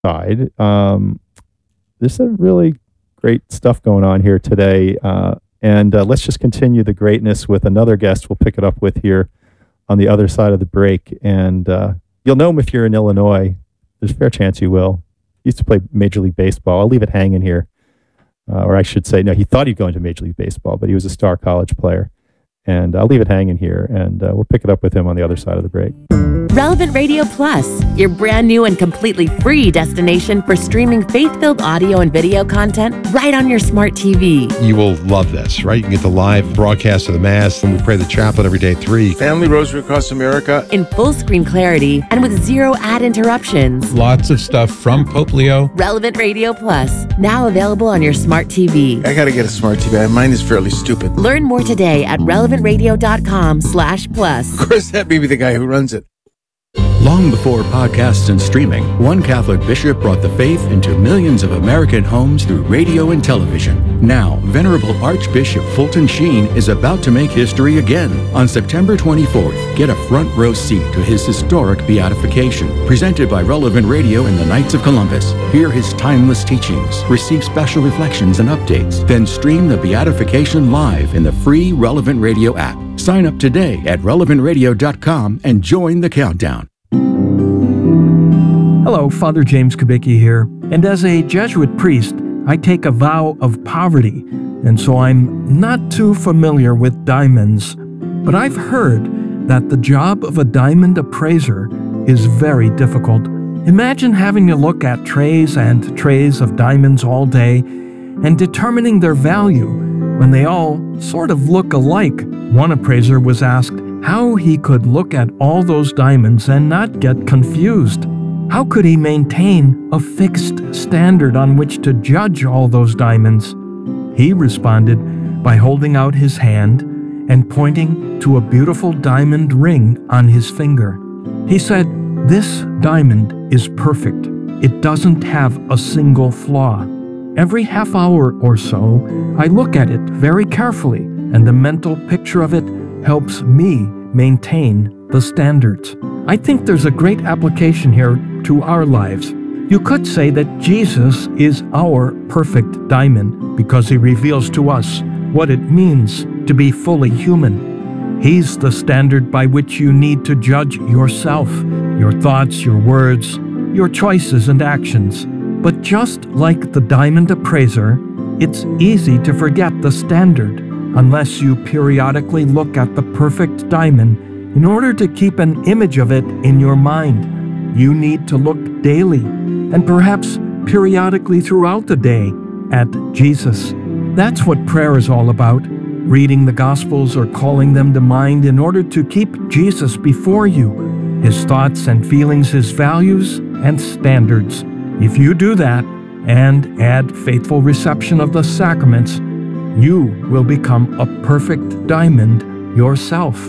side. There's some really great stuff going on here today. And let's just continue the greatness with another guest we'll pick it up with here on the other side of the break. And you'll know him if you're in Illinois. There's a fair chance you will. He used to play Major League Baseball. I'll leave it hanging here. Or I should say, no, he thought he'd go into Major League Baseball, but he was a star college player. And I'll leave it hanging here, and we'll pick it up with him on the other side of the break. Relevant Radio Plus, your brand new and completely free destination for streaming faith-filled audio and video content right on your smart TV. You will love this, right? You can get the live broadcast of the Mass, and we pray the chaplet every day at 3. Family Rosary across America. In full screen clarity and with zero ad interruptions. Lots of stuff from Pope Leo. Relevant Radio Plus, now available on your smart TV. I gotta get a smart TV. Mine is fairly stupid. Learn more today at relevantradio.com/plus. Of course, that may be the guy who runs it. Long before podcasts and streaming, one Catholic bishop brought the faith into millions of American homes through radio and television. Now, Venerable Archbishop Fulton Sheen is about to make history again. On September 24th, get a front row seat to his historic beatification, presented by Relevant Radio and the Knights of Columbus. Hear his timeless teachings, receive special reflections and updates, then stream the beatification live in the free Relevant Radio app. Sign up today at relevantradio.com and join the countdown. Hello, Father James Kubicki here, and as a Jesuit priest, I take a vow of poverty, and so I'm not too familiar with diamonds, but I've heard that the job of a diamond appraiser is very difficult. Imagine having to look at trays and trays of diamonds all day and determining their value when they all sort of look alike. One appraiser was asked how he could look at all those diamonds and not get confused. How could he maintain a fixed standard on which to judge all those diamonds? He responded by holding out his hand and pointing to a beautiful diamond ring on his finger. He said, "This diamond is perfect. It doesn't have a single flaw." Every half hour or so, I look at it very carefully, and the mental picture of it helps me maintain the standards. I think there's a great application here to our lives. You could say that Jesus is our perfect diamond because he reveals to us what it means to be fully human. He's the standard by which you need to judge yourself, your thoughts, your words, your choices and actions. But just like the diamond appraiser, it's easy to forget the standard unless you periodically look at the perfect diamond in order to keep an image of it in your mind. You need to look daily and perhaps periodically throughout the day at Jesus. That's what prayer is all about, reading the Gospels or calling them to mind in order to keep Jesus before you, his thoughts and feelings, his values and standards. If you do that and add faithful reception of the sacraments, you will become a perfect diamond yourself.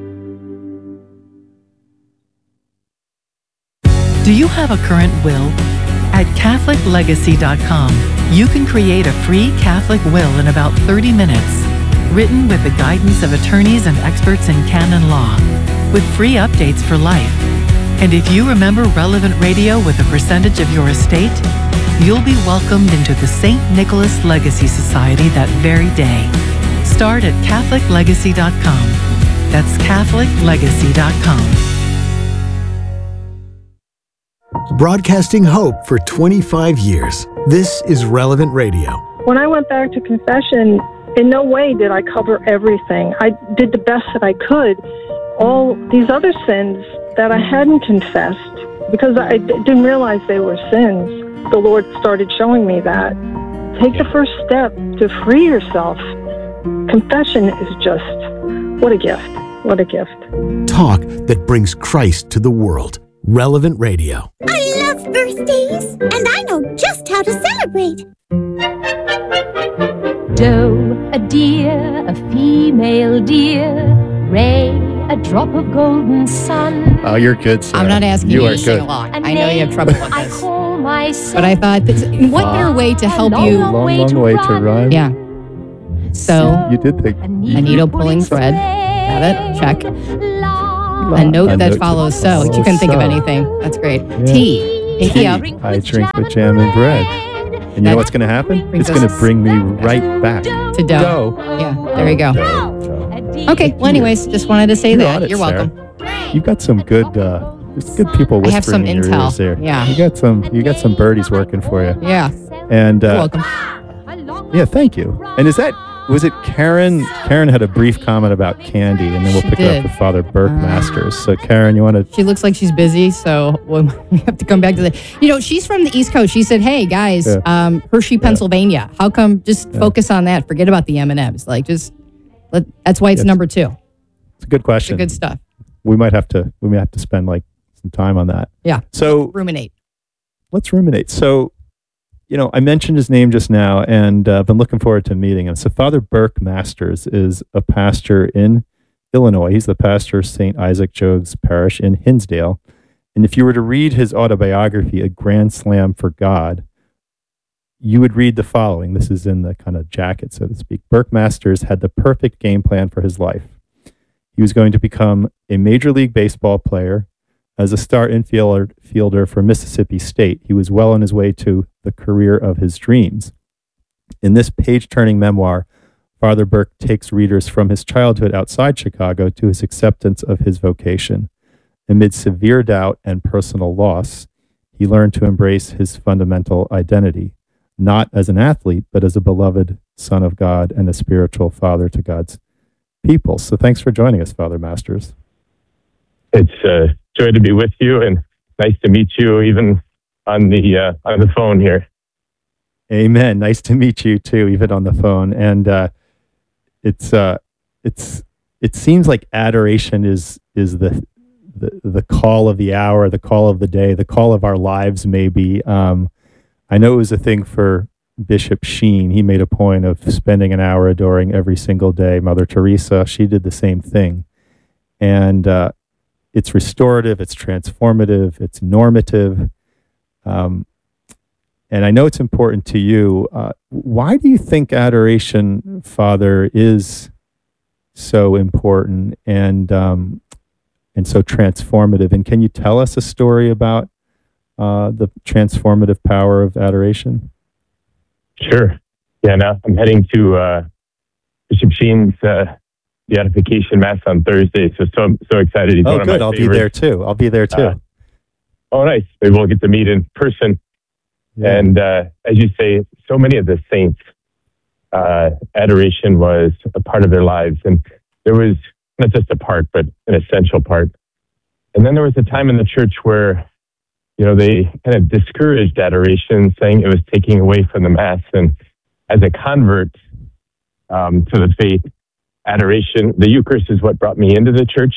Do you have a current will? At CatholicLegacy.com, you can create a free Catholic will in about 30 minutes, written with the guidance of attorneys and experts in canon law, with free updates for life. And if you remember Relevant Radio with a percentage of your estate, you'll be welcomed into the St. Nicholas Legacy Society that very day. Start at CatholicLegacy.com. That's CatholicLegacy.com. Broadcasting hope for 25 years. This is Relevant Radio. When I went back to confession, in no way did I cover everything. I did the best that I could. All these other sins that I hadn't confessed, because I didn't realize they were sins, the Lord started showing me that. Take the first step to free yourself. Confession is just, what a gift. What a gift. Talk that brings Christ to the world. Relevant Radio. I love birthdays, and I know just how to celebrate. Doe, a deer, a female deer, Ray, a drop of golden sun. Oh, you're good, Sarah. I'm not asking you to sing good. along. I know you have trouble with I this. call myself. But I thought, what better way to help you? Long way to run. Yeah. So, you did think. a needle pulling thread. Got it. Check. A note that follows so. You can think of anything. That's great. Yeah. T Pinky up. I drink with jam and bread. And you know what's going to happen? Brings It's going us- to bring me right back. To dough. Yeah, there you go. Dough. Okay, well, anyways, just wanted to say You're that. on it, You're Sarah. welcome. You've got some good, there's good people I have some whispering in your intel. ears there. Yeah. You got some birdies working for you. Yeah, And you're welcome. yeah, thank you. And was it Karen? Karen had a brief comment about candy, and then we'll She pick it did. up with Father Burke Masters. So Karen, you want to? She looks like she's busy, so we have to come back to that. She's from the East Coast. She said, "Hey guys, Yeah. Hershey, Pennsylvania. How come just focus on that? Forget about the M&Ms. Like, that's why it's Yes. number 2. It's a good It's question. the good stuff. We might have to spend like some time on that. Yeah. So Ruminate. let's ruminate. So, I mentioned his name just now, and I've been looking forward to meeting him. So Father Burke Masters is a pastor in Illinois. He's the pastor of St. Isaac Jogues Parish in Hinsdale. And if you were to read his autobiography, A Grand Slam for God, you would read the following. This is in the kind of jacket, so to speak. Burke Masters had the perfect game plan for his life. He was going to become a Major League Baseball player. As a star infielder for Mississippi State, he was well on his way to the career of his dreams. In this page-turning memoir, Father Burke takes readers from his childhood outside Chicago to his acceptance of his vocation. Amid severe doubt and personal loss, he learned to embrace his fundamental identity, not as an athlete, but as a beloved son of God and a spiritual father to God's people. So thanks for joining us, Father Masters. It's a joy to be with you, and nice to meet you even on the phone here. Amen. Nice to meet you too, even on the phone. And it seems like adoration is the call of the hour, the call of the day, the call of our lives. Maybe I know it was a thing for Bishop Sheen. He made a point of spending an hour adoring every single day. Mother Teresa, she did the same thing, and it's restorative, it's transformative, it's normative. And I know it's important to you. Why do you think adoration, Father, is so important and so transformative? And can you tell us a story about the transformative power of adoration? Sure. Yeah, now I'm heading to Bishop Sheen's beatification mass on Thursday, so excited. He's Oh, one of good. my I'll be favorites. there too. Oh, nice. Maybe we'll get to meet in person. Yeah. And as you say, so many of the saints, adoration was a part of their lives. And there was not just a part, but an essential part. And then there was a time in the church where, they kind of discouraged adoration, saying it was taking away from the Mass. And as a convert to the faith, adoration, the Eucharist is what brought me into the church.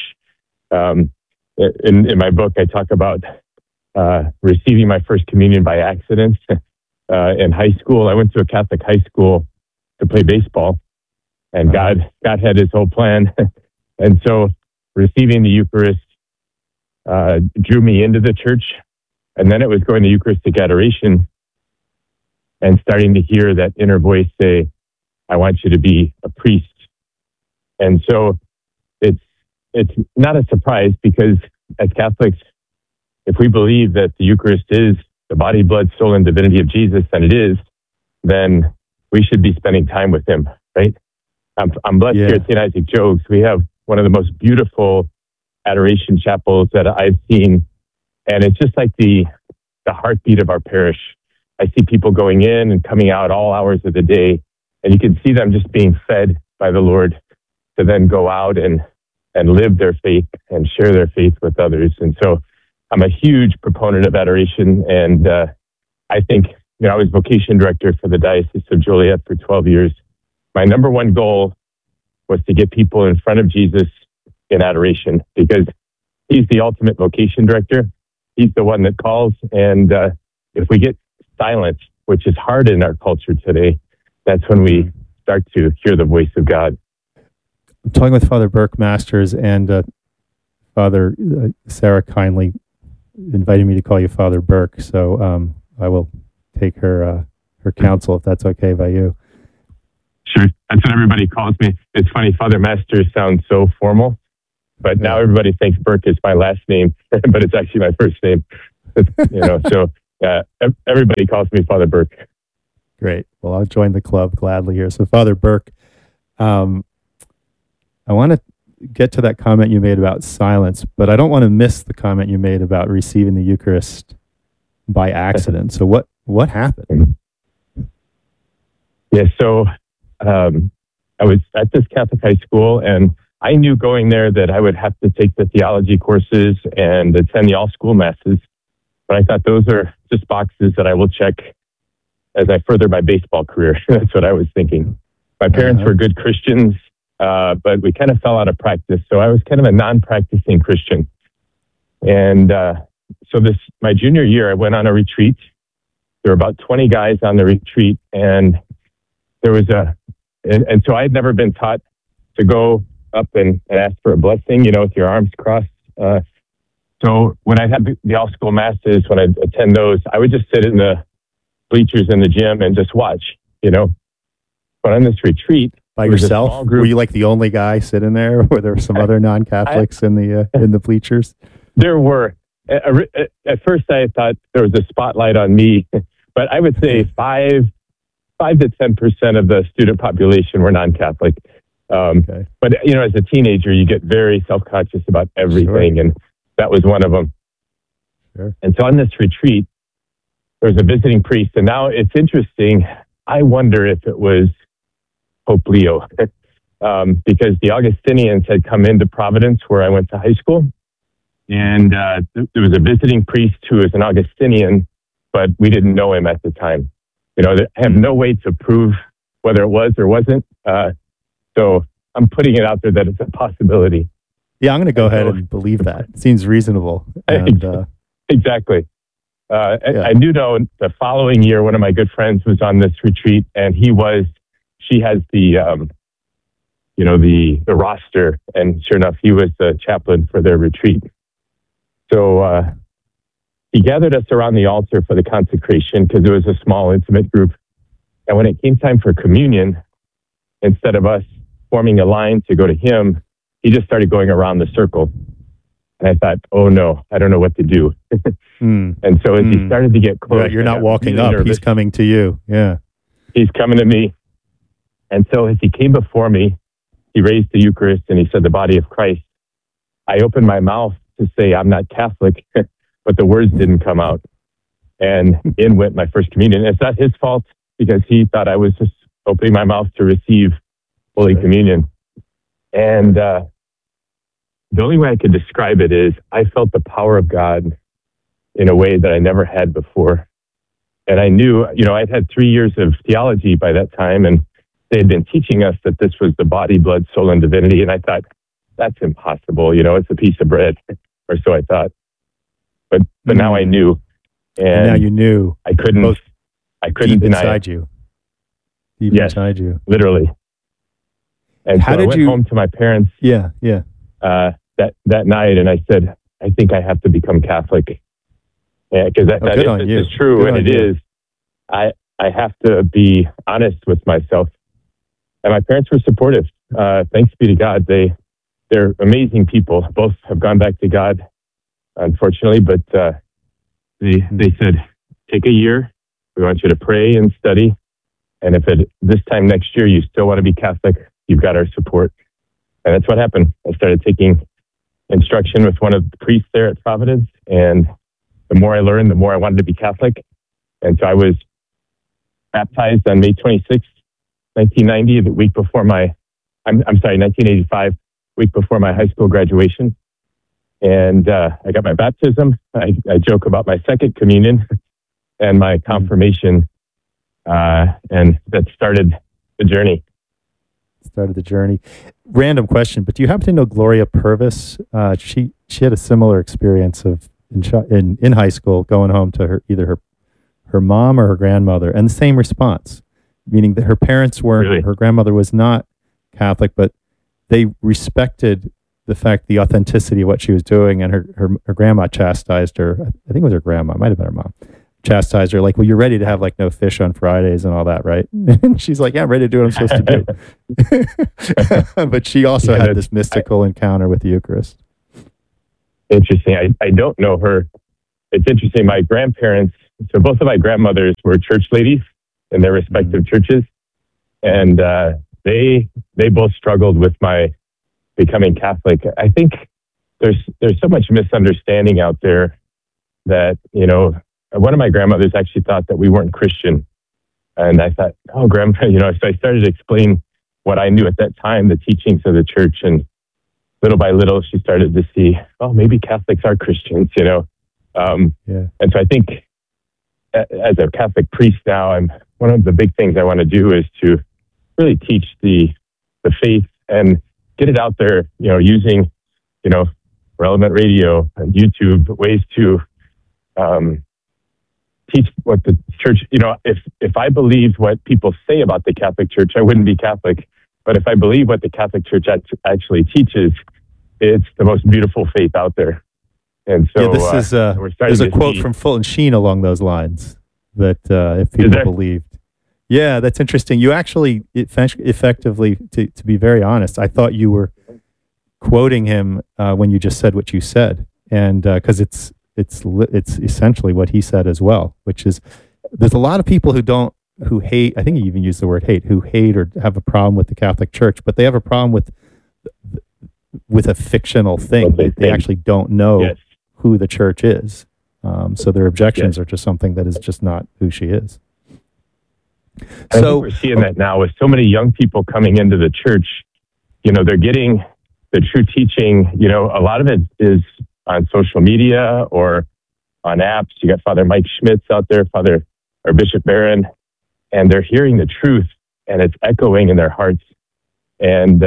In my book, I talk about receiving my first communion by accident in high school. I went to a Catholic high school to play baseball, and God had his whole plan. And so receiving the Eucharist drew me into the church. And then it was going to Eucharistic adoration and starting to hear that inner voice say, I want you to be a priest. And so it's not a surprise, because as Catholics, if we believe that the Eucharist is the body, blood, soul, and divinity of Jesus, and it is, then we should be spending time with him, right? I'm blessed here at St. Isaac Jogues. We have one of the most beautiful adoration chapels that I've seen. And it's just like the heartbeat of our parish. I see people going in and coming out all hours of the day, and you can see them just being fed by the Lord to then go out and live their faith and share their faith with others. And so I'm a huge proponent of adoration. And I think, I was vocation director for the Diocese of Joliet for 12 years. My number one goal was to get people in front of Jesus in adoration, because he's the ultimate vocation director. He's the one that calls. And if we get silent, which is hard in our culture today, that's when we start to hear the voice of God. I'm talking with Father Burke Masters, and Father Sarah kindly invited me to call you Father Burke. So I will take her counsel, if that's okay by you. Sure. That's what everybody calls me. It's funny, Father Masters sounds so formal, but now everybody thinks Burke is my last name, but it's actually my first name. So everybody calls me Father Burke. Great. Well, I'll join the club gladly here. So, Father Burke, I want to get to that comment you made about silence, but I don't want to miss the comment you made about receiving the Eucharist by accident. So, what happened? Yeah. So, I was at this Catholic high school, and I knew going there that I would have to take the theology courses and attend the all school masses. But I thought those are just boxes that I will check as I further my baseball career. That's what I was thinking. My parents were good Christians, but we kind of fell out of practice. So I was kind of a non-practicing Christian. And so my junior year, I went on a retreat. There were about 20 guys on the retreat, and there was and so I had never been taught to go up and ask for a blessing, with your arms crossed. So when I had the all school masses, when I'd attend those, I would just sit in the bleachers in the gym and just watch, But on this retreat, by yourself, were you like the only guy sitting there, or were there some other non-Catholics in the bleachers? There were. At first, I thought there was a spotlight on me, but I would say 5 to 10% of the student population were non-Catholic. Okay. But as a teenager, you get very self-conscious about everything, and that was one of them. Sure. And so on this retreat, there was a visiting priest, and now it's interesting. I wonder if it was Pope Leo, because the Augustinians had come into Providence, where I went to high school, and there was a visiting priest who was an Augustinian, but we didn't know him at the time. I have no way to prove whether it was or wasn't. So I'm putting it out there that it's a possibility. Yeah, I'm going to go ahead and believe that. It seems reasonable. And, exactly. I knew, though, the following year, one of my good friends was on this retreat, and she has the roster, and sure enough, he was the chaplain for their retreat. So he gathered us around the altar for the consecration, because it was a small, intimate group. And when it came time for communion, instead of us forming a line to go to him, he just started going around the circle. And I thought, oh no, I don't know what to do. And so as he started to get close, you're not walking up, he's coming to you. Yeah. He's coming to me. And so as he came before me, he raised the Eucharist and he said, the body of Christ. I opened my mouth to say, I'm not Catholic, but the words didn't come out. And in went my first communion. It's not his fault, because he thought I was just opening my mouth to receive Holy Communion. And the only way I could describe it is I felt the power of God in a way that I never had before. And I knew, I'd had 3 years of theology by that time, and they had been teaching us that this was the body, blood, soul, and divinity. And I thought, that's impossible. It's a piece of bread, or so I thought. But now I knew. And now you knew. I couldn't deny inside it. you. Deep yes, inside you. Literally. And How so did I went you home to my parents that night, and I said, I think I have to become Catholic. Because it's true, good and it is. I have to be honest with myself. And my parents were supportive. Thanks be to God. They're amazing people. Both have gone back to God, unfortunately, but they said, take a year. We want you to pray and study. And if this time next year you still want to be Catholic, you've got our support. And that's what happened. I started taking instruction with one of the priests there at Providence. And the more I learned, the more I wanted to be Catholic. And so I was baptized on May 26th, 1990, the week before 1985, week before my high school graduation. And I got my baptism. I joke about my second communion and my confirmation. And that started the journey. Random question, but do you happen to know Gloria Purvis? She had a similar experience of in high school, going home to either her mom or her grandmother, and the same response, meaning that her parents weren't, really? Her grandmother was not Catholic, but they respected the fact, the authenticity of what she was doing, and her grandma chastised her. I think it was her grandma, might have been her mom. Chastised her, like, well, you're ready to have like no fish on Fridays and all that, right? And she's like, yeah, I'm ready to do what I'm supposed to do. But she also had this mystical encounter with the Eucharist. Interesting. I don't know her it's interesting. My grandparents, so both of my grandmothers were church ladies in their respective churches, and they both struggled with my becoming Catholic. I think there's so much misunderstanding out there that, you know, one of my grandmothers actually thought that we weren't Christian. And I thought, oh, Grandpa, you know, so I started to explain what I knew at that time, the teachings of the church. And little by little, she started to see, oh, maybe Catholics are Christians, you know. And so I think as a Catholic priest now, one of the big things I want to do is to really teach the faith and get it out there, you know, using, you know, relevant radio and YouTube, ways to teach what the church, you know, if I believed what people say about the Catholic Church, I wouldn't be Catholic. But if I believe what the Catholic Church actually teaches, it's the most beautiful faith out there. And so this is there's a quote from Fulton Sheen along those lines that if people believed. Yeah, that's interesting. You actually effectively, to be very honest, I thought you were quoting him when you just said what you said, and because it's essentially what he said as well, which is there's a lot of people who hate. I think you even used the word hate, who hate or have a problem with the Catholic Church, but they have a problem with a fictional thing. They actually don't know who the church is, so their objections are just something that is just not who she is. I think we're seeing that now with so many young people coming into the church. You know, they're getting the true teaching. You know, a lot of it is on social media or on apps. You got Father Mike Schmitz out there, or Bishop Barron, and they're hearing the truth, and it's echoing in their hearts. And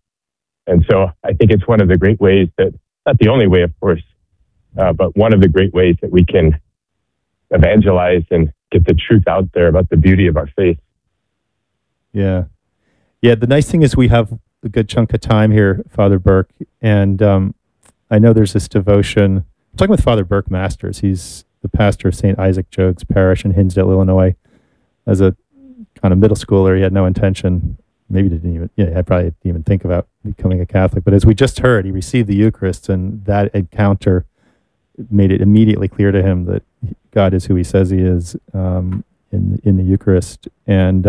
so I think it's one of the great ways that, not the only way, of course, but one of the great ways that we can evangelize and get the truth out there about the beauty of our faith. Yeah. The nice thing is we have a good chunk of time here, Father Burke, and I know there's this devotion. I'm talking with Father Burke Masters. He's the pastor of St. Isaac Jogues Parish in Hinsdale, Illinois. As a kind of middle schooler, he had no intention, maybe I probably didn't even think about becoming a Catholic. But as we just heard, he received the Eucharist, and that encounter made it immediately clear to him that God is who he says he is in the Eucharist, and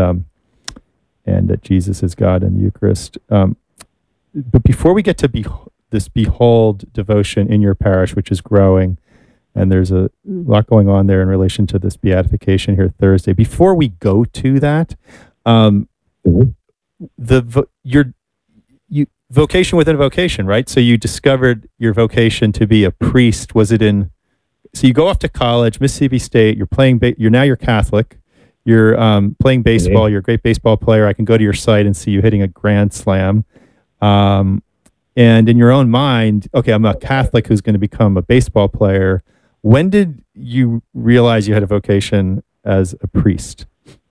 that Jesus is God in the Eucharist. But before we get to this Behold devotion in your parish, which is growing, and there's a lot going on there in relation to this beatification here Thursday. Before we go to that, your vocation within a vocation, right? So you discovered your vocation to be a priest. Was it so you go off to college, Mississippi State, you're playing, you're Catholic, you're playing baseball, you're a great baseball player. I can go to your site and see you hitting a grand slam. And in your own mind, okay, I'm a Catholic who's going to become a baseball player. When did you realize you had a vocation as a priest?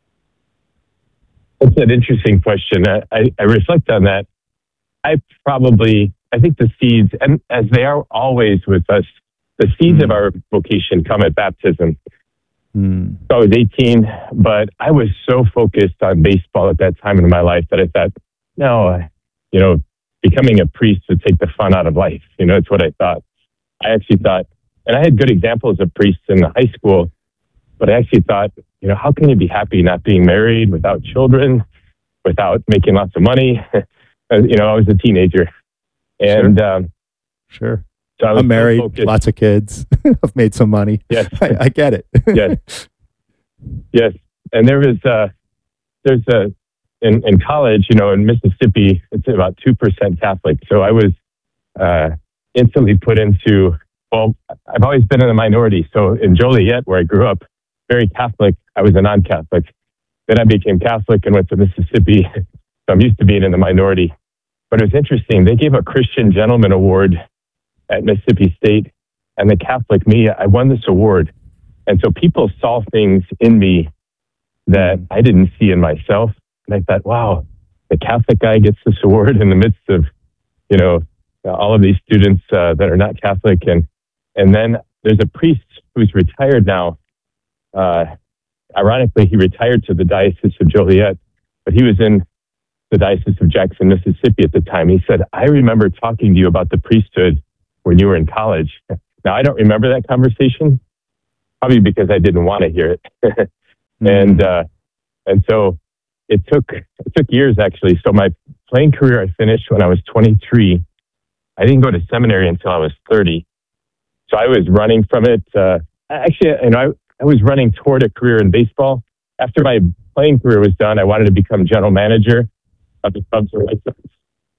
That's an interesting question. I reflect on that. I think the seeds, and as they are always with us, the seeds of our vocation come at baptism. So I was 18, but I was so focused on baseball at that time in my life that I thought, no, you know, becoming a priest would take the fun out of life. You know, it's what I thought. I actually thought, and I had good examples of priests in high school, but I actually thought, you know, how can you be happy not being married, without children, without making lots of money? You know, I was a teenager. And sure. So I'm married, lots of kids. I've made some money. Yes. I get it. Yes. And there's in college, you know, in Mississippi, it's about 2% Catholic. So I was instantly put into, well, I've always been in the minority. So in Joliet, where I grew up, very Catholic, I was a non-Catholic. Then I became Catholic and went to Mississippi. So I'm used to being in the minority. But it was interesting. They gave a Christian Gentleman Award at Mississippi State, and the Catholic me, I won this award. And so people saw things in me that I didn't see in myself. And I thought, wow, the Catholic guy gets this award in the midst of, you know, all of these students that are not Catholic. And then there's a priest who's retired now. Ironically, he retired to the Diocese of Joliet, but he was in the Diocese of Jackson, Mississippi at the time. He said, I remember talking to you about the priesthood when you were in college. Now, I don't remember that conversation, probably because I didn't want to hear it. And so it took years, actually. So my playing career, I finished when I was 23. I didn't go to seminary until I was 30. So I was running from it. I was running toward a career in baseball. After my playing career was done, I wanted to become general manager of the Cubs or White Sox.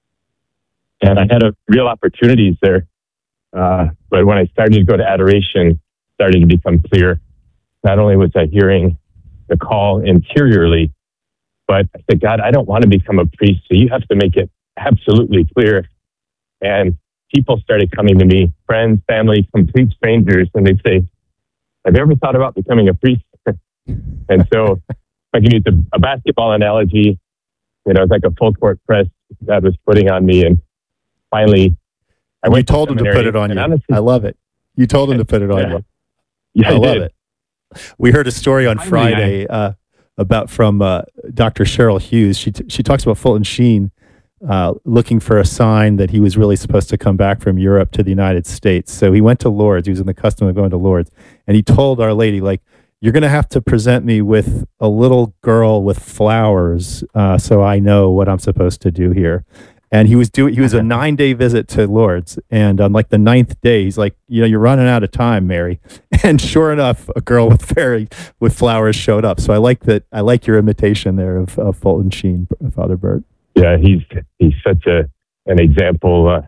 And I had real opportunities there. But when I started to go to adoration, it started to become clear. Not only was I hearing the call interiorly, but I said, God, I don't want to become a priest, so you have to make it absolutely clear. And people started coming to me, friends, family, complete strangers, and they'd say, have you ever thought about becoming a priest? And so if I can use a basketball analogy, it's like a full court press God was putting on me. And finally, you told him to put it on you. Honestly, I love it. You told him to put it on you. Yeah, I love it. We heard a story on Friday from Dr. Cheryl Hughes. She talks about Fulton Sheen looking for a sign that he was really supposed to come back from Europe to the United States. So he went to Lourdes. He was in the custom of going to Lourdes. And he told Our Lady, you're going to have to present me with a little girl with flowers so I know what I'm supposed to do here. And he was a 9-day visit to Lourdes. And on the 9th day, he's like, you're running out of time, Mary. And sure enough, a girl with flowers showed up. So I like that. I like your imitation there of Fulton Sheen, Father Bert. Yeah, he's such an example.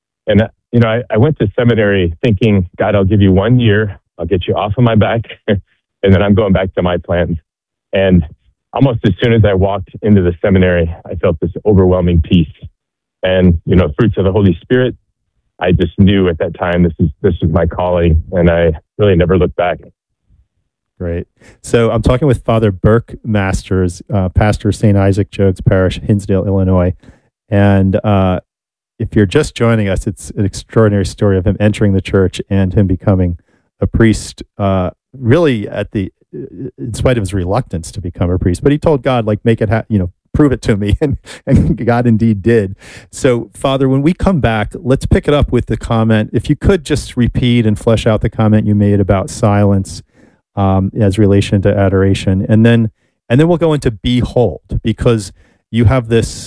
I went to seminary thinking, God, I'll give you 1 year. I'll get you off of my back. And then I'm going back to my plans. And almost as soon as I walked into the seminary, I felt this overwhelming peace. And, fruits of the Holy Spirit, I just knew at that time this is my calling, and I really never looked back. Great. So I'm talking with Father Burke Masters, pastor of St. Isaac Jogues Parish, Hinsdale, Illinois. And if you're just joining us, it's an extraordinary story of him entering the church and him becoming a priest, really in spite of his reluctance to become a priest. But he told God, make it prove it to me. And God indeed did. So, Father, when we come back, let's pick it up with the comment. If you could just repeat and flesh out the comment you made about silence as relation to adoration. And then we'll go into Behold, because you have this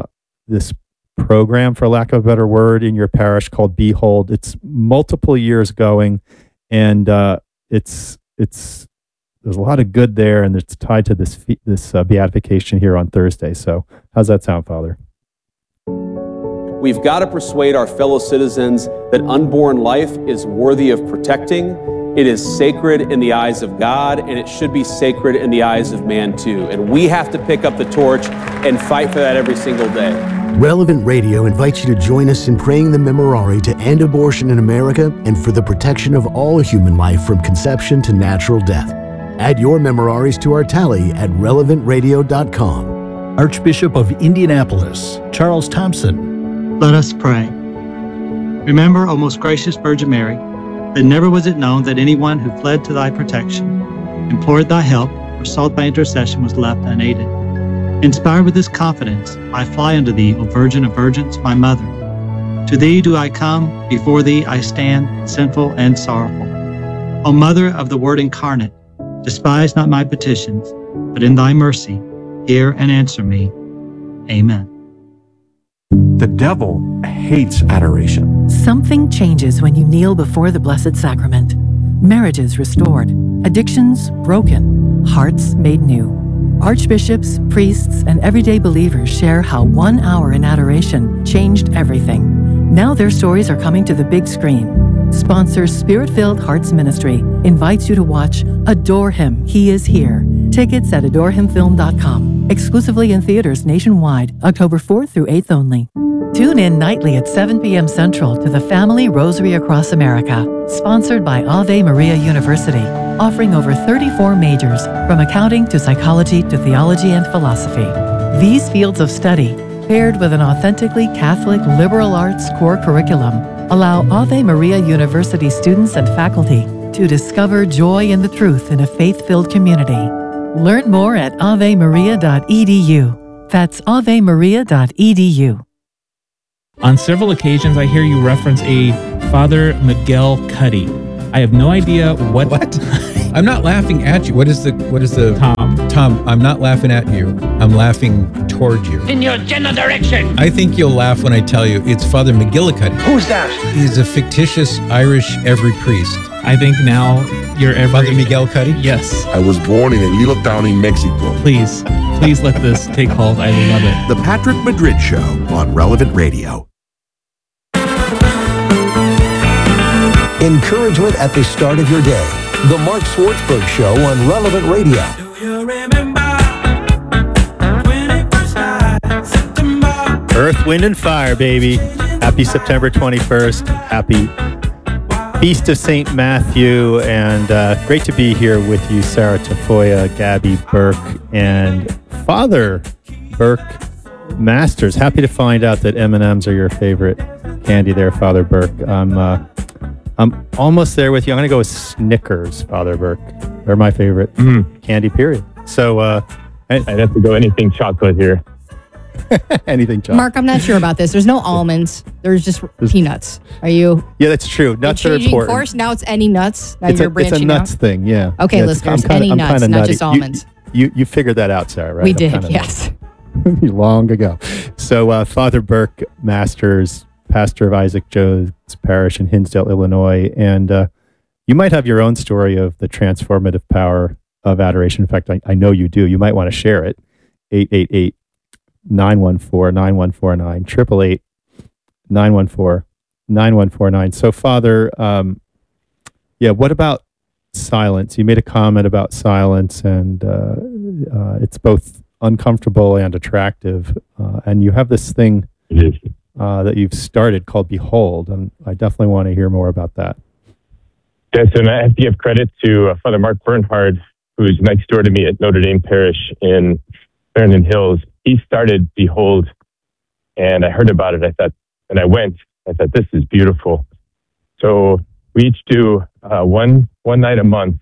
program, for lack of a better word, in your parish called Behold. It's multiple years going, and it's there's a lot of good there, and it's tied to this beatification here on Thursday. So how's that sound, Father? We've got to persuade our fellow citizens that unborn life is worthy of protecting. It is sacred in the eyes of God, and it should be sacred in the eyes of man too. And we have to pick up the torch and fight for that every single day. Relevant Radio invites you to join us in praying the Memorare to end abortion in America and for the protection of all human life from conception to natural death. Add your memoraries to our tally at relevantradio.com. Archbishop of Indianapolis, Charles Thompson. Let us pray. Remember, O most gracious Virgin Mary, that never was it known that anyone who fled to thy protection, implored thy help, or sought thy intercession was left unaided. Inspired with this confidence, I fly unto thee, O Virgin of Virgins, my Mother. To thee do I come, before thee I stand, sinful and sorrowful. O Mother of the Word incarnate, despise not my petitions, but in thy mercy, hear and answer me. Amen. The devil hates adoration. Something changes when you kneel before the Blessed Sacrament. Marriages restored, addictions broken, hearts made new. Archbishops, priests, and everyday believers share how 1 hour in adoration changed everything. Now their stories are coming to the big screen. Sponsor Spirit-Filled Hearts Ministry invites you to watch Adore Him, He Is Here. Tickets at adorehimfilm.com. Exclusively in theaters nationwide, October 4th through 8th only. Tune in nightly at 7 p.m. Central to the Family Rosary Across America, sponsored by Ave Maria University, offering over 34 majors, from accounting to psychology to theology and philosophy. These fields of study, paired with an authentically Catholic liberal arts core curriculum, allow Ave Maria University students and faculty to discover joy in the truth in a faith-filled community. Learn more at avemaria.edu. That's avemaria.edu. On several occasions, I hear you reference a Father Miguel Cuddy. I have no idea what I'm not laughing at you. What is the Tom, I'm not laughing at you. I'm laughing toward you. In your general direction. I think you'll laugh when I tell you it's Father McGillicuddy. Who's that? He's a fictitious Irish every priest. I think now you're every... Father Miguel Cuddy? Yes. I was born in a little town in Mexico. Please let this take hold. I love it. The Patrick Madrid Show on Relevant Radio. Encouragement at the start of your day. The Mark Swartzberg Show on Relevant Radio. Earth, Wind, and Fire, baby. Happy September 21st. Happy Feast of St. Matthew. And great to be here with you, Sarah Tafoya, Gabby Burke, and Father Burke Masters. Happy to find out that M&Ms are your favorite candy there, Father Burke. I'm almost there with you. I'm going to go with Snickers, Father Burke. They're my favorite candy, period. So I'd have to go anything chocolate here. Anything chocolate. Mark, I'm not sure about this. There's no almonds. There's just peanuts. Are you? Yeah, that's true. Nuts are changing important. course? Now it's any nuts. Now It's you're a branching nuts out. thing, yeah. Okay, Yeah, listeners, I'm any nuts, kinda not nutty. just almonds. You figured that out, Sarah, right? We I'm did, kinda yes. nutty. Long ago. So Father Burke Masters, pastor of Isaac Jones Parish in Hinsdale, Illinois. And you might have your own story of the transformative power of adoration. In fact, I know you do. You might want to share it. 888-914-9149, 888-914-9149. So, Father, what about silence? You made a comment about silence, and it's both uncomfortable and attractive. And you have this thing that you've started called Behold, and I definitely want to hear more about that. Yes, and I have to give credit to Father Mark Bernhard, who's next door to me at Notre Dame Parish in Clarendon Hills. He started Behold, and I heard about it. I thought this is beautiful. So we each do one night a month.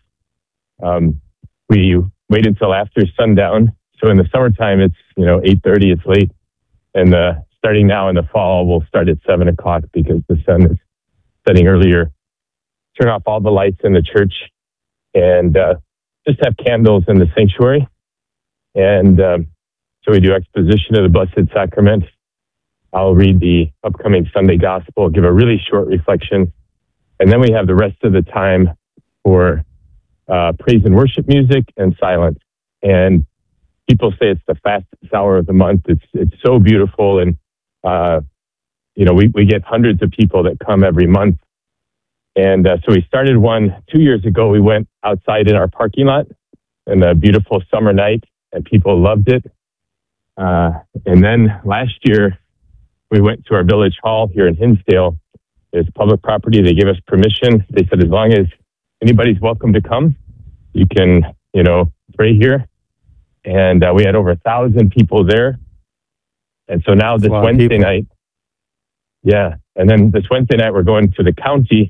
We wait until after sundown. So in the summertime, it's 8:30. It's late, and starting now in the fall, we'll start at 7 o'clock because the sun is setting earlier. Turn off all the lights in the church, and just have candles in the sanctuary. And so we do exposition of the Blessed Sacrament. I'll read the upcoming Sunday Gospel, give a really short reflection, and then we have the rest of the time for praise and worship music and silence. And people say it's the fastest hour of the month. It's so beautiful, and we get hundreds of people that come every month. And so we started one 2 years ago. We went outside in our parking lot in a beautiful summer night, and people loved it. And then last year, we went to our village hall here in Hinsdale. It's public property. They gave us permission. They said, as long as anybody's welcome to come, you can, pray here. And we had over 1,000 people there. And so now this Wednesday night, and then this Wednesday night, we're going to the county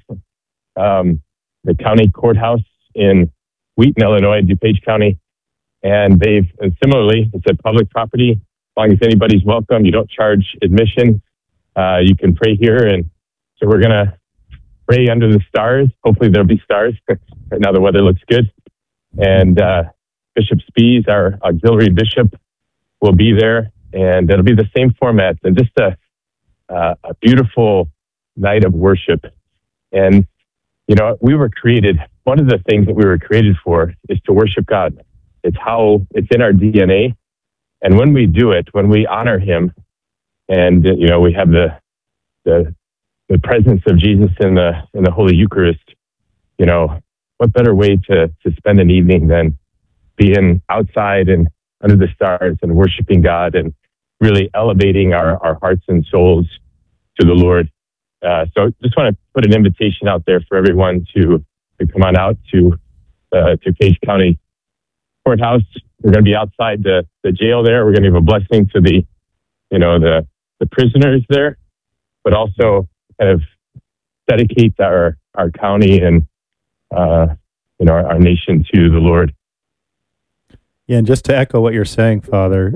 courthouse in Wheaton, Illinois, DuPage County. And similarly, it's a public property. As long as anybody's welcome, you don't charge admission. You can pray here. And so we're going to pray under the stars. Hopefully there'll be stars. Right now the weather looks good. And Bishop Spies, our auxiliary bishop, will be there. And it'll be the same format. And just a beautiful night of worship. And, we were created, one of the things that we were created for is to worship God. It's in our DNA. And when we do it, when we honor him, and, we have the presence of Jesus in the Holy Eucharist, what better way to spend an evening than being outside and under the stars and worshiping God and really elevating our hearts and souls to the Lord. So just want to put an invitation out there for everyone to come on out to Page County Courthouse. We're going to be outside the jail there. We're going to give a blessing to the prisoners there, but also kind of dedicate our county and our nation to the Lord. Yeah, and just to echo what you're saying, Father,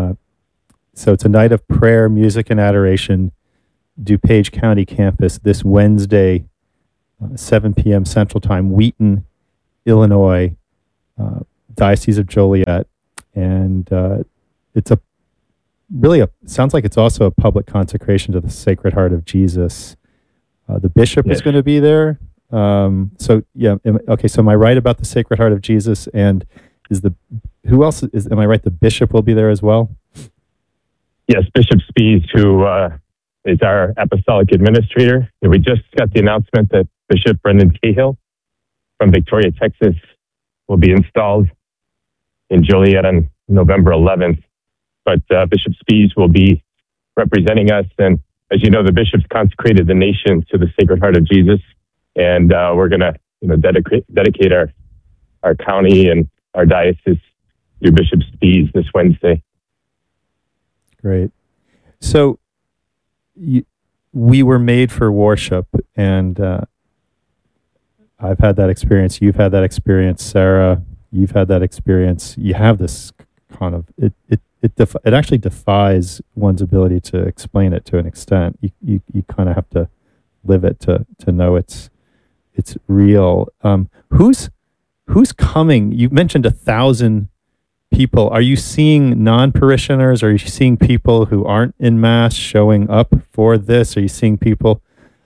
so it's a night of prayer, music, and adoration, DuPage County campus this Wednesday, 7 p.m. Central Time, Wheaton, Illinois, Diocese of Joliet, and it's sounds like it's also a public consecration to the Sacred Heart of Jesus. The bishop is going to be there. So am I right about the Sacred Heart of Jesus? And who else am I right? The bishop will be there as well? Yes, Bishop Spies, who is our apostolic administrator. And we just got the announcement that Bishop Brendan Cahill from Victoria, Texas, will be installed in Joliet on November 11th. But Bishop Spies will be representing us. And as you know, the bishops consecrated the nation to the Sacred Heart of Jesus. And we're going to dedicate our county and our diocese to Bishop Spies this Wednesday. Great. So we were made for worship, and I've had that experience. You've had that experience, Sarah. You've had that experience. You have this kind of it actually defies one's ability to explain it to an extent. You kind of have to live it to know it's real. Who's coming? You mentioned 1,000 people. Are you seeing non-parishioners? Are you seeing people who aren't in Mass showing up for this? Are you seeing people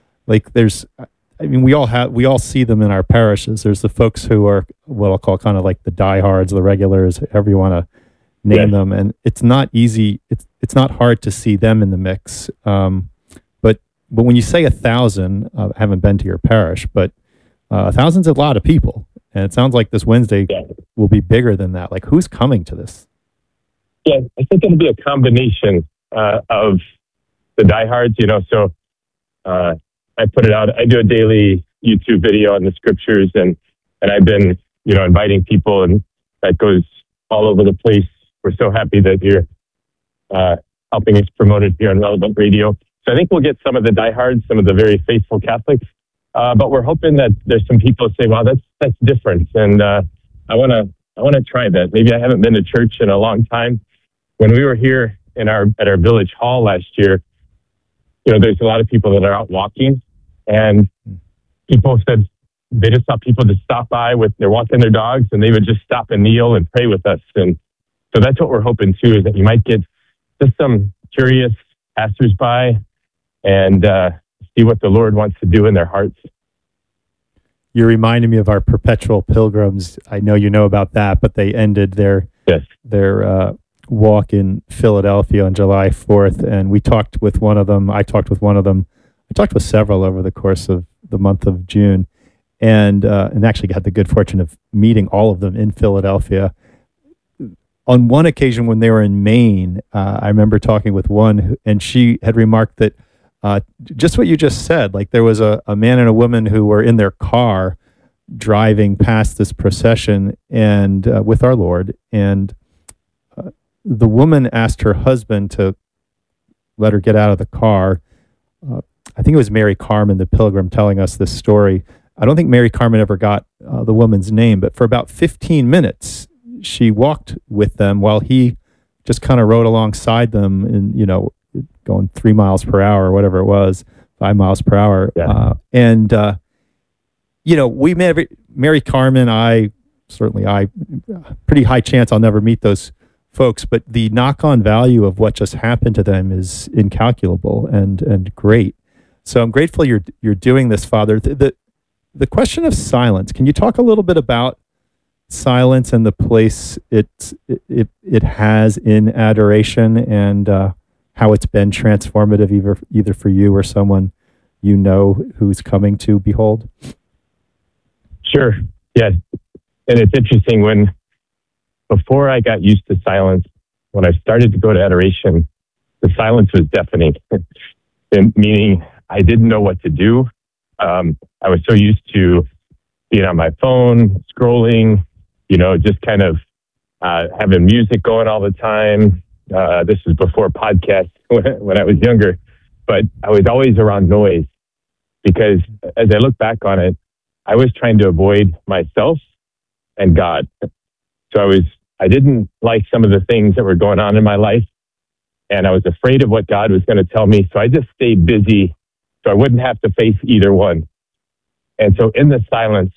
we all see them in our parishes. There's the folks who are what I'll call kind of like the diehards, the regulars, however you want to name them. And it's not easy. It's not hard to see them in the mix. But when you say 1,000, I haven't been to your parish, but 1,000's a lot of people. And it sounds like this Wednesday will be bigger than that. Like, who's coming to this? Yeah, I think it'll be a combination of the diehards, So I put it out. I do a daily YouTube video on the scriptures, and I've been, inviting people, and that goes all over the place. We're so happy that you're helping us promote it here on Relevant Radio. So I think we'll get some of the diehards, some of the very faithful Catholics. But we're hoping that there's some people who say, "Wow, that's different," and I want to try that. Maybe I haven't been to church in a long time. When we were here at our village hall last year, there's a lot of people that are out walking, and people said they just saw people just stop by they're walking their dogs, and they would just stop and kneel and pray with us. And so that's what we're hoping too, is that you might get just some curious passersby and see what the Lord wants to do in their hearts. You're reminding me of our perpetual pilgrims. I know you know about that, but they ended their walk in Philadelphia on July 4th, and we talked with one of them. I talked with one of them. I talked with several over the course of the month of June, and actually had the good fortune of meeting all of them in Philadelphia. On one occasion when they were in Maine, I remember talking with one, and she had remarked that just what you just said, like there was a man and a woman who were in their car driving past this procession and with our Lord, and the woman asked her husband to let her get out of the car. I think it was Mary Carmen, the pilgrim, telling us this story. I don't think Mary Carmen ever got the woman's name, but for about 15 minutes, she walked with them while he just kind of rode alongside them and, going 3 miles per hour or whatever it was, 5 miles per hour. Yeah. We met Mary Carmen. Pretty high chance I'll never meet those folks, but the knock-on value of what just happened to them is incalculable and great. So I'm grateful you're doing this, Father. The question of silence, can you talk a little bit about silence and the place it has in adoration, and how it's been transformative either for you or someone who's coming to behold? Sure. Yeah. And it's interesting, before I got used to silence, when I started to go to adoration, the silence was deafening, meaning I didn't know what to do. I was so used to being on my phone, scrolling, just kind of having music going all the time. This is before podcasts when I was younger, but I was always around noise because as I look back on it, I was trying to avoid myself and God. So I didn't like some of the things that were going on in my life, and I was afraid of what God was going to tell me. So I just stayed busy so I wouldn't have to face either one. And so in the silence,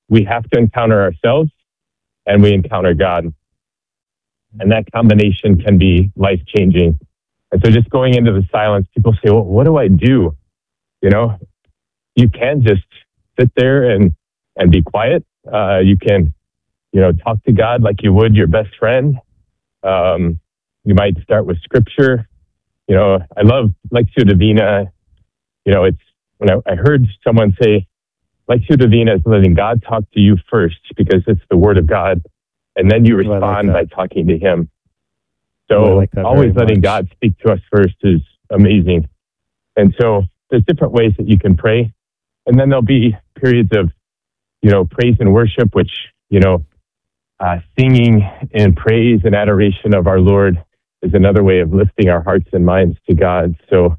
we have to encounter ourselves and we encounter God. And that combination can be life-changing. And so just going into the silence, people say, well, what do I do? You know, you can just sit there and be quiet. You can, talk to God like you would your best friend. You might start with scripture. I love Lectio Divina. It's when I heard someone say, Lectio Divina is letting God talk to you first because it's the word of God. And then you respond by talking to him. So always letting God speak to us first is amazing. And so there's different ways that you can pray. And then there'll be periods of, praise and worship, which, singing in praise and adoration of our Lord is another way of lifting our hearts and minds to God. So,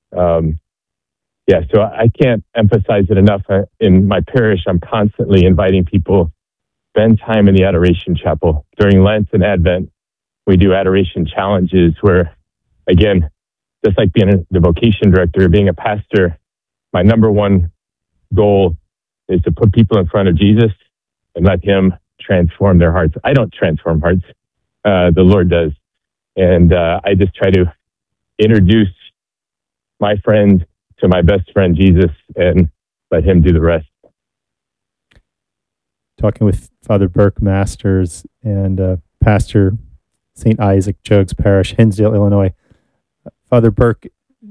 so I can't emphasize it enough. In my parish, I'm constantly inviting people spend time in the Adoration Chapel. During Lent and Advent, we do adoration challenges where, again, just like being the vocation director, being a pastor, my number one goal is to put people in front of Jesus and let him transform their hearts. I don't transform hearts. The Lord does. And I just try to introduce my friend to my best friend, Jesus, and let him do the rest. Talking with Father Burke Masters and Pastor St. Isaac Jogues Parish, Hinsdale, Illinois. Father Burke,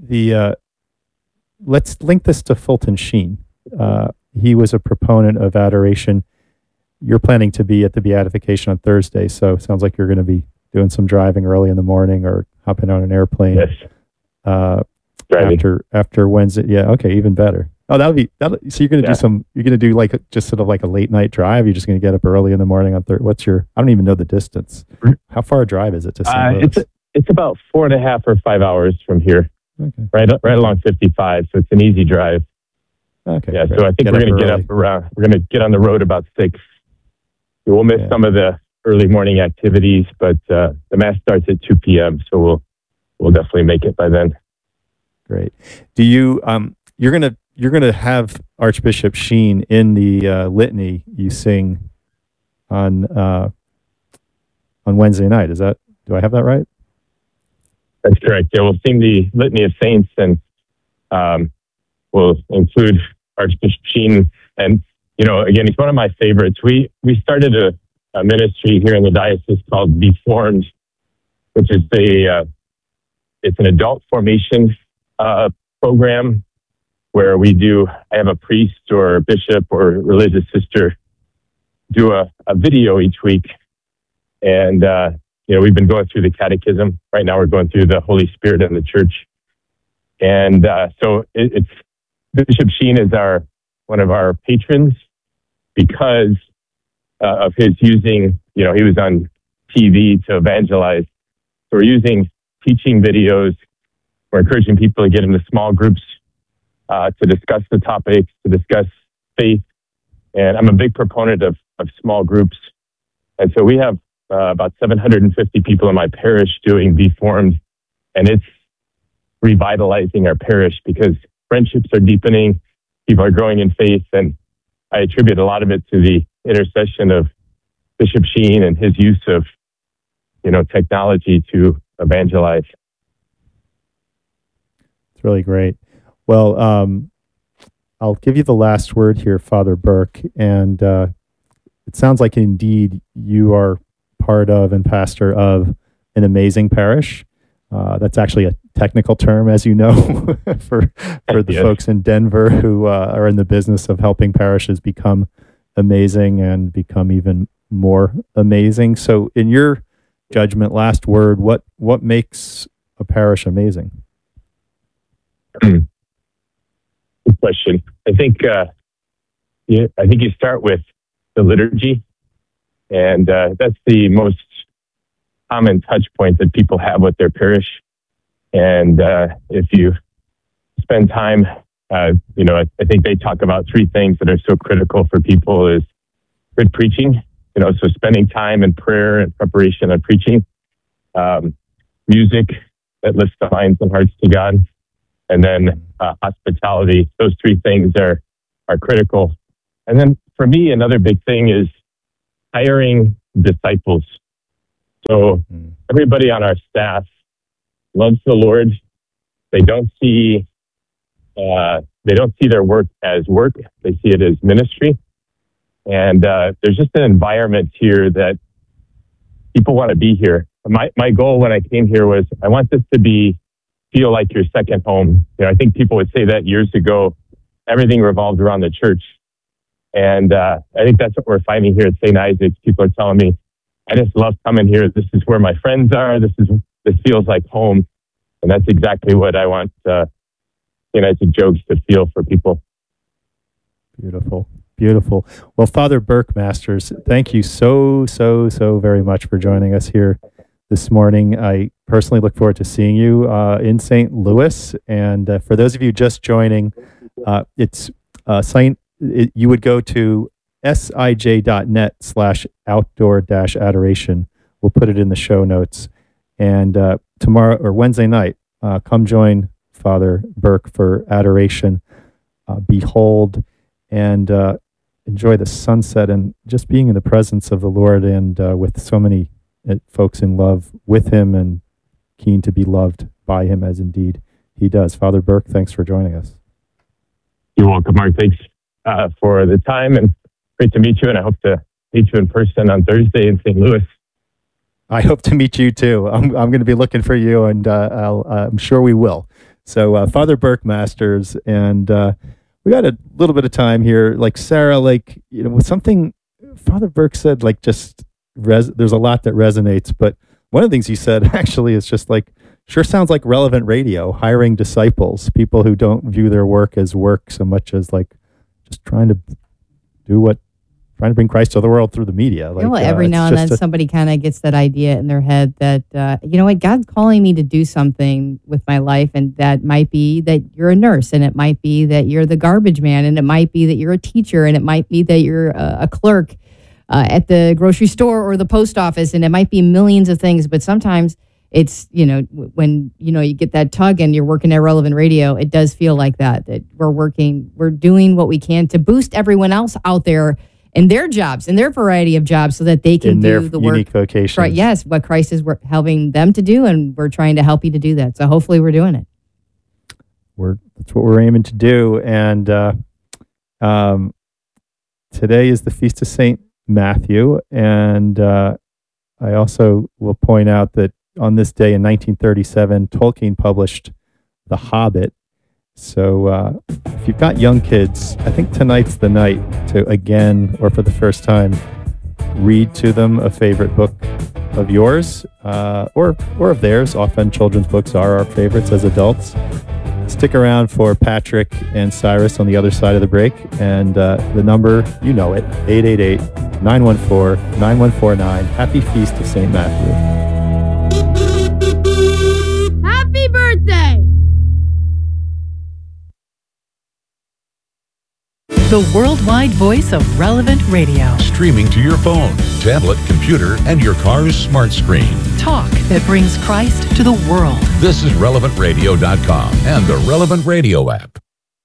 let's link this to Fulton Sheen. He was a proponent of adoration. You're planning to be at the Beatification on Thursday, so it sounds like you're going to be doing some driving early in the morning or hopping on an airplane. Yes. After Wednesday. Yeah. Okay. Even better. Oh, so you're going to you're going to do like just sort of like a late night drive. You're just going to get up early in the morning on Thursday. I don't even know the distance. How far a drive is it to St. Louis? It's about 4.5 or 5 hours from here. Okay. Right along 55. So it's an easy drive. Okay. Yeah. Great. So I think we're going to get up around, we're going to get on the road about 6. We'll miss some of the early morning activities, but the Mass starts at 2 p.m. So we'll definitely make it by then. Great. Do you, you're going to have Archbishop Sheen in the litany you sing on Wednesday night. Do I have that right? That's correct. Yeah, we'll sing the Litany of Saints, and we'll include Archbishop Sheen. And, again, he's one of my favorites. We started a ministry here in the diocese called Be Formed, which is it's an adult formation program where I have a priest or a bishop or a religious sister do a video each week. And, we've been going through the catechism. Right now we're going through the Holy Spirit and the Church. And so it's Bishop Sheen is one of our patrons because of his using, he was on TV to evangelize. So we're using teaching videos. We're encouraging people to get into small groups to discuss the topics, to discuss faith. And I'm a big proponent of small groups. And so we have about 750 people in my parish doing Be Formed. And it's revitalizing our parish because friendships are deepening, people are growing in faith. And I attribute a lot of it to the intercession of Bishop Sheen and his use of, technology to evangelize. It's really great. Well, I'll give you the last word here, Father Burke. And it sounds like indeed you are part of and pastor of an amazing parish. That's actually a technical term, as you know, for the folks in Denver who are in the business of helping parishes become amazing and become even more amazing. So in your judgment, last word, what makes a parish amazing? Good question. I think you start with the liturgy, and that's the most common touch point that people have with their parish. And if you spend time, I think they talk about 3 things that are so critical for people is good preaching, so spending time in prayer and preparation on preaching, music that lifts the minds and hearts to God, and then hospitality. Those 3 things are critical. And then for me, another big thing is hiring disciples. So everybody on our staff loves the Lord. They don't see their work as work. They see it as ministry. And there's just an environment here that people want to be here. My goal when I came here was I want this to feel like your second home. I think people would say that years ago. Everything revolved around the church. And I think that's what we're finding here at St. Isaac's. People are telling me, I just love coming here. This is where my friends are. This feels like home. And that's exactly what I want St. Isaac Jogues to feel for people. Beautiful. Beautiful. Well, Father Burke Masters, thank you so very much for joining us here this morning. I personally look forward to seeing you in St. Louis. And for those of you just joining, you would go to sij.net/outdoor-adoration. We'll put it in the show notes. And tomorrow or Wednesday night, come join Father Burke for adoration. Behold and enjoy the sunset and just being in the presence of the Lord and with so many folks in love with him and keen to be loved by him as indeed he does. Father Burke, thanks for joining us. You're welcome, Mark. Thanks for the time and great to meet you. And I hope to meet you in person on Thursday in St. Louis. I hope to meet you too. I'm going to be looking for you, and I'm sure we will. So Father Burke Masters, and we got a little bit of time here. Like Sarah, with something Father Burke said, there's a lot that resonates. But one of the things he said actually is just sure sounds like relevant radio, hiring disciples, people who don't view their work as work so much as just trying to bring Christ to the world through the media. Every now and then somebody kind of gets that idea in their head that, God's calling me to do something with my life. And that might be that you're a nurse, and it might be that you're the garbage man, and it might be that you're a teacher, and it might be that you're a clerk at the grocery store or the post office, and it might be millions of things. But sometimes it's, when, you get that tug and you're working at Relevant Radio, it does feel like that we're doing what we can to boost everyone else out there in their jobs, in their variety of jobs, so that they can do the work. Unique vocations. Right, yes, what Christ is helping them to do, and we're trying to help you to do that. So hopefully we're doing it. That's what we're aiming to do. And today is the Feast of St. Matthew. And I also will point out that on this day in 1937, Tolkien published The Hobbit. So if you've got young kids, I think tonight's the night to again, or for the first time, read to them a favorite book of yours or of theirs. Often children's books are our favorites as adults. Stick around for Patrick and Cyrus on the other side of the break. And the number, you know it, 888-914-9149. Happy Feast of St. Matthew. Happy birthday! The worldwide voice of Relevant Radio. Streaming to your phone, tablet, computer, and your car's smart screen. Talk that brings Christ to the world. This is RelevantRadio.com and the Relevant Radio app.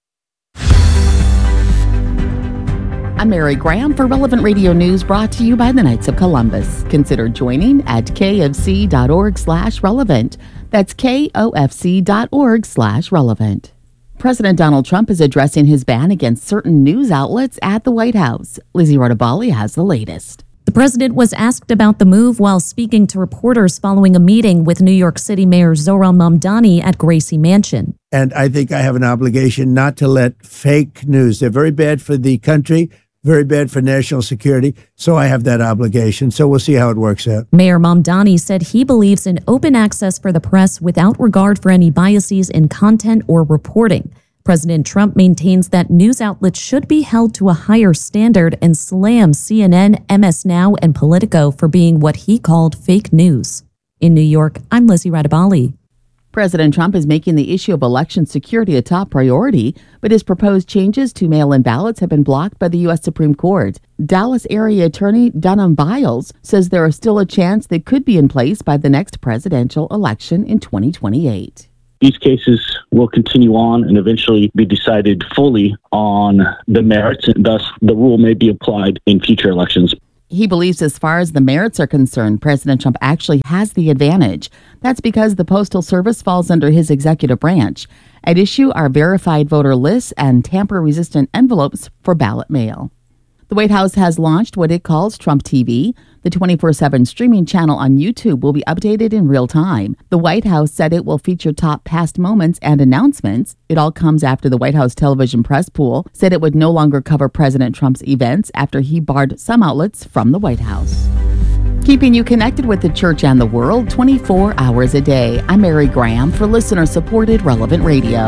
I'm Mary Graham for Relevant Radio News, brought to you by the Knights of Columbus. Consider joining at kfc.org/relevant. That's kofc.org/relevant. President Donald Trump is addressing his ban against certain news outlets at the White House. Lizzie Rardabali has the latest. The president was asked about the move while speaking to reporters following a meeting with New York City Mayor Zohran Mamdani at Gracie Mansion. And I think I have an obligation not to let fake news. They're very bad for the country, very bad for national security. So I have that obligation. So we'll see how it works out. Mayor Mamdani said he believes in open access for the press without regard for any biases in content or reporting. President Trump maintains that news outlets should be held to a higher standard and slams CNN, MS Now, and Politico for being what he called fake news. In New York, I'm Lizzie Rardabali. President Trump is making the issue of election security a top priority, but his proposed changes to mail-in ballots have been blocked by the U.S. Supreme Court. Dallas area attorney Dunham Biles says there is still a chance they could be in place by the next presidential election in 2028. these cases will continue on and eventually be decided fully on the merits, and thus the rule may be applied in future elections. He believes as far as the merits are concerned, President Trump actually has the advantage. That's because the Postal Service falls under his executive branch. At issue are verified voter lists and tamper-resistant envelopes for ballot mail. The White House has launched what it calls Trump TV. The 24/7 streaming channel on YouTube will be updated in real time. The White House said it will feature top past moments and announcements. It all comes after the White House television press pool said it would no longer cover President Trump's events after he barred some outlets from the White House. Keeping you connected with the church and the world 24 hours a day. I'm Mary Graham for listener-supported Relevant Radio.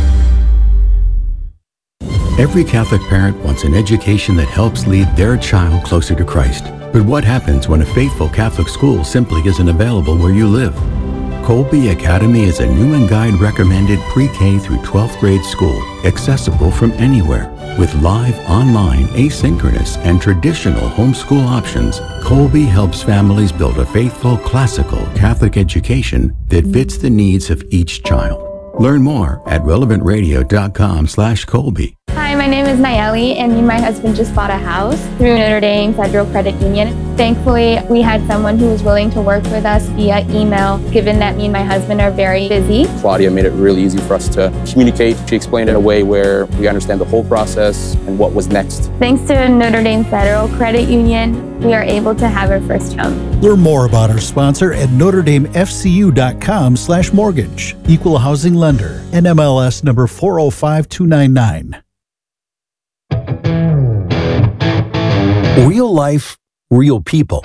Every Catholic parent wants an education that helps lead their child closer to Christ. But what happens when a faithful Catholic school simply isn't available where you live? Colby Academy is a Newman Guide recommended pre-K through 12th grade school, accessible from anywhere. With live, online, asynchronous, and traditional homeschool options, Colby helps families build a faithful, classical Catholic education that fits the needs of each child. Learn more at relevantradio.com/Colby. Hi, my name is Nayeli, and me and my husband just bought a house through Notre Dame Federal Credit Union. Thankfully, we had someone who was willing to work with us via email, given that me and my husband are very busy. Claudia made it really easy for us to communicate. She explained it in a way where we understand the whole process and what was next. Thanks to Notre Dame Federal Credit Union, we are able to have our first home. Learn more about our sponsor at NotreDameFCU.com/mortgage. Equal housing lender. NMLS number 405299. Real life, real people.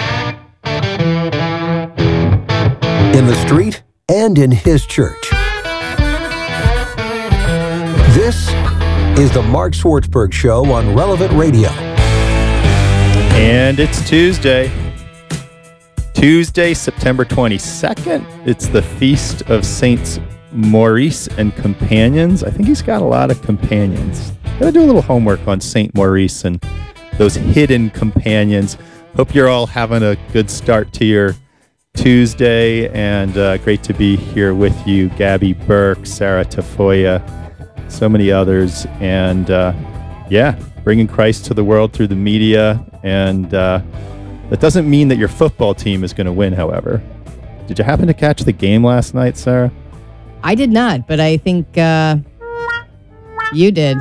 In the street and in his church. This is the Mark Swartzberg Show on Relevant Radio. And it's Tuesday, September 22nd. It's the Feast of Saints Maurice and companions. I think he's got a lot of companions. Gotta do a little homework on Saint Maurice and those hidden companions. Hope you're all having a good start to your Tuesday, and great to be here with you, Gabby Burke, Sarah Tafoya, so many others, and bringing Christ to the world through the media. And that doesn't mean that your football team is going to win, however. Did you happen to catch the game last night, Sarah? I did not, but I think you did.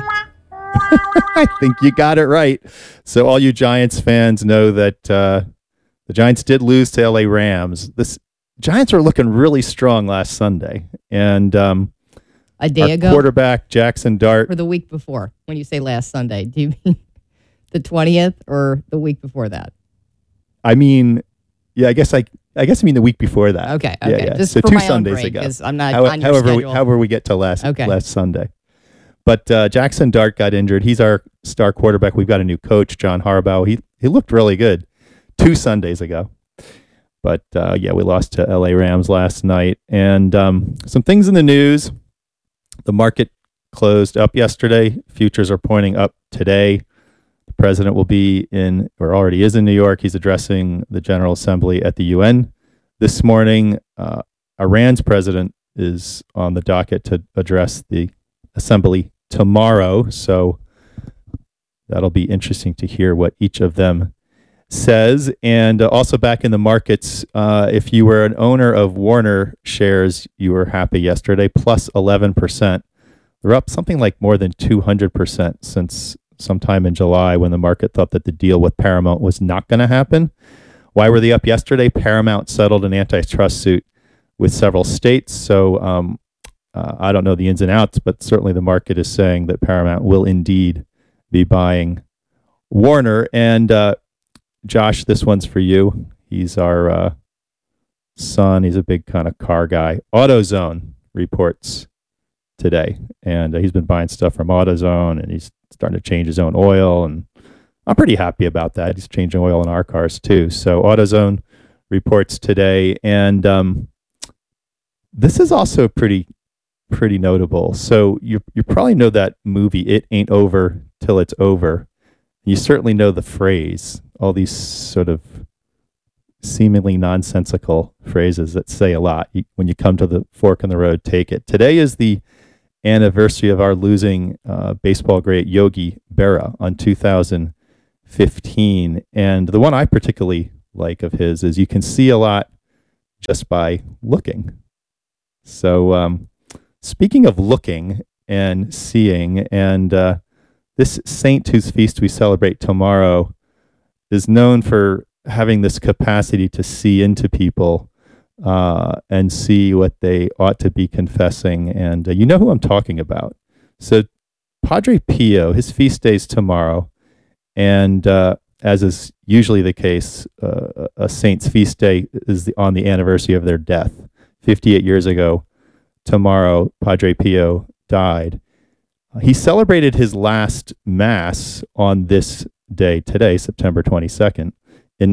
I think you got it right. So all you Giants fans know that the Giants did lose to LA Rams. The Giants were looking really strong last Sunday. And a day ago? Quarterback Jackson Dart. Or the week before, when you say last Sunday. Do you mean the 20th or the week before that? I mean, yeah, I guess I mean the week before that. Okay. Yeah. Just so for 2 my Sundays own brain, ago. 'cause I'm not on your schedule. However we get to last Sunday. But Jackson Dart got injured. He's our star quarterback. We've got a new coach, John Harbaugh. He looked really good 2 Sundays ago. But we lost to LA Rams last night. And some things in the news. The market closed up yesterday. Futures are pointing up today. The president will be or already is in New York. He's addressing the General Assembly at the UN this morning. Iran's president is on the docket to address the Assembly tomorrow. So that'll be interesting to hear what each of them says. And also back in the markets, if you were an owner of Warner shares, you were happy yesterday, plus 11%. They're up something like more than 200% since sometime in July when the market thought that the deal with Paramount was not going to happen. Why were they up yesterday? Paramount settled an antitrust suit with several states. So I don't know the ins and outs, but certainly the market is saying that Paramount will indeed be buying Warner. And Josh, this one's for you. He's our son. He's a big kind of car guy. AutoZone reports today, and he's been buying stuff from AutoZone, and he's starting to change his own oil, and I'm pretty happy about that. He's changing oil in our cars too. So AutoZone reports today, and this is also pretty notable. So you probably know that movie, It Ain't Over Till It's Over. You certainly know the phrase. All these sort of seemingly nonsensical phrases that say a lot. When you come to the fork in the road, take it. Today is the anniversary of our losing baseball great Yogi Berra on 2015. And the one I particularly like of his is you can see a lot just by looking. So speaking of looking and seeing, and this saint whose feast we celebrate tomorrow is known for having this capacity to see into people and see what they ought to be confessing. And you know who I'm talking about. So Padre Pio, his feast day is tomorrow. And as is usually the case, a saint's feast day is on the anniversary of their death. 58 years ago, tomorrow, Padre Pio died. He celebrated his last Mass on this day, today, September 22nd, in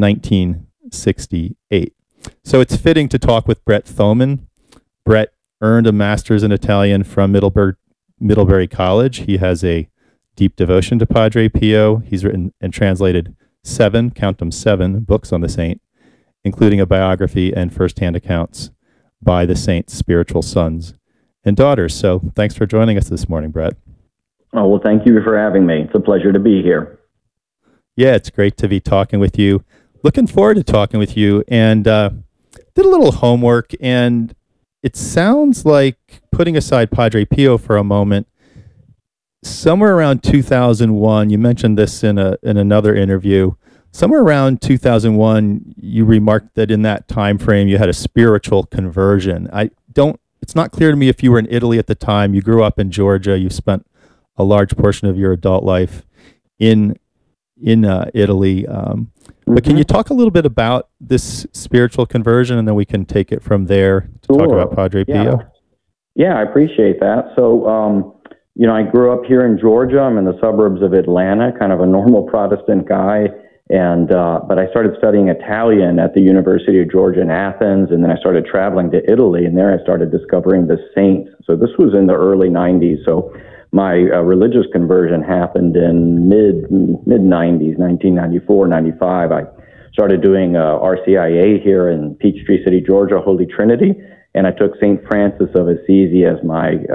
1968. So it's fitting to talk with Brett Thoman. Brett earned a master's in Italian from Middlebury College. He has a deep devotion to Padre Pio. He's written and translated 7 books on the saint, including a biography and firsthand accounts by the saint's spiritual sons and daughters. So thanks for joining us this morning, Brett. Oh, well, thank you for having me. It's a pleasure to be here. Yeah, it's great to be talking with you. Looking forward to talking with you. And did a little homework, and it sounds like, putting aside Padre Pio for a moment, somewhere around 2001, you mentioned this in another interview, somewhere around 2001, you remarked that in that time frame you had a spiritual conversion. It's not clear to me if you were in Italy at the time. You grew up in Georgia. You spent a large portion of your adult life in Italy. But can you talk a little bit about this spiritual conversion, and then we can take it from there to talk about Padre Pio? Yeah, I appreciate that. So, I grew up here in Georgia. I'm in the suburbs of Atlanta, kind of a normal Protestant guy. But I started studying Italian at the University of Georgia in Athens, and then I started traveling to Italy, and there I started discovering the saints. So this was in the early 90s. So my religious conversion happened in mid-90s, 1994, 95. I started doing RCIA here in Peachtree City, Georgia, Holy Trinity, and I took St. Francis of Assisi as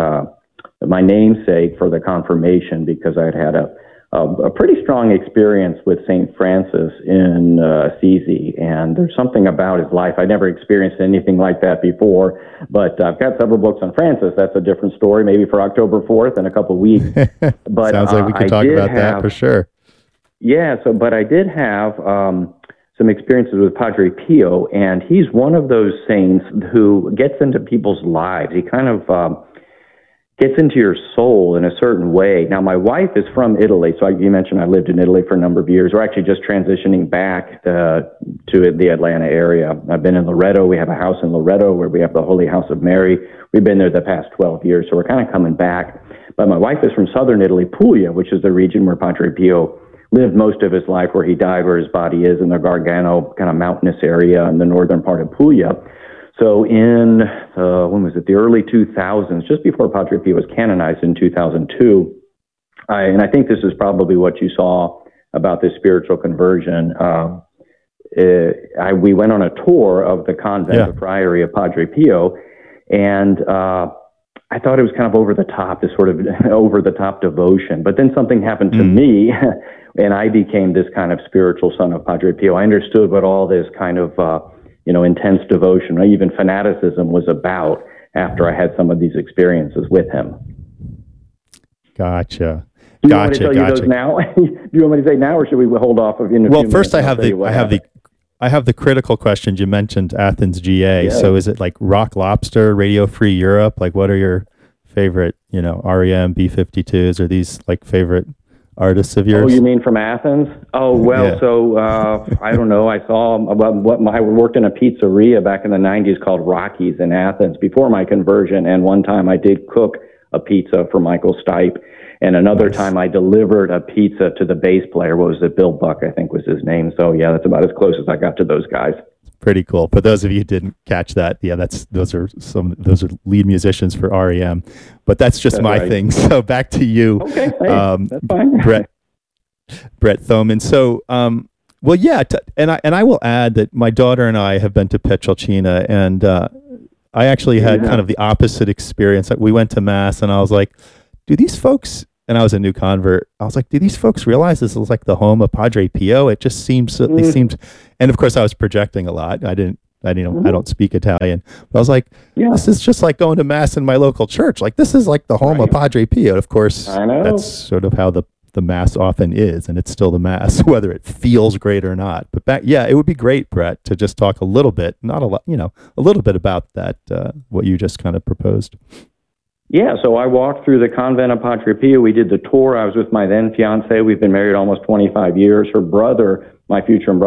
my namesake for the confirmation, because I'd had a pretty strong experience with St. Francis in Assisi, and there's something about his life. I never experienced anything like that before, but I've got several books on Francis. That's a different story, maybe for October 4th in a couple of weeks. But sounds like we could talk about that for sure. Yeah, but I did have some experiences with Padre Pio, and he's one of those saints who gets into people's lives. He kind of gets into your soul in a certain way. Now, my wife is from Italy, so you mentioned I lived in Italy for a number of years. We're actually just transitioning back to the Atlanta area. I've been in Loretto. We have a house in Loretto where we have the Holy House of Mary. We've been there the past 12 years, so we're kind of coming back. But my wife is from southern Italy, Puglia, which is the region where Padre Pio lived most of his life, where he died, where his body is in the Gargano kind of mountainous area in the northern part of Puglia. So in, when was it, the early 2000s, just before Padre Pio was canonized in 2002, and I think this is probably what you saw about this spiritual conversion, we went on a tour of the convent, the Priory of Padre Pio, and I thought it was kind of over the top, this sort of over the top devotion. But then something happened to me, and I became this kind of spiritual son of Padre Pio. I understood what all this kind of intense devotion, or even fanaticism, was about after I had some of these experiences with him. Gotcha. Do you want me to tell you those now? Do you want me to say now, or should we hold off in a few minutes? Well, first I have the critical questions. You mentioned Athens, GA. Yeah. So is it like Rock Lobster, Radio Free Europe? Like, what are your favorite, REM, B-52s? Are these like favorite artists of yours? Oh, you mean from Athens? Oh, well, so I don't know. I saw I worked in a pizzeria back in the 90s called Rocky's in Athens before my conversion, and one time I did cook a pizza for Michael Stipe, and another time I delivered a pizza to the bass player. What was it? Bill Buck, I think was his name. So yeah, that's about as close as I got to those guys. Pretty cool. For those of you who didn't catch that, those are lead musicians for REM, but that's just my thing. So back to you, okay, that's fine. Brett Thoman. So Well, yeah, and I will add that my daughter and I have been to Pietrelcina, and I actually had kind of the opposite experience. Like, we went to Mass, and I was like, do these folks, and I was a new convert, I was like, do these folks realize this is like the home of Padre Pio? It just seems, they seemed, and of course I was projecting a lot. I don't speak Italian, but I was like, this is just like going to Mass in my local church. Like, this is like the home of Padre Pio. And of course, that's sort of how the Mass often is, and it's still the Mass, whether it feels great or not. But it would be great, Brett, to just talk a little bit, not a lot, a little bit about that, what you just kind of proposed. Yeah, so I walked through the convent of Padre Pio. We did the tour. I was with my then fiance. We've been married almost 25 years. Her brother, my future brother,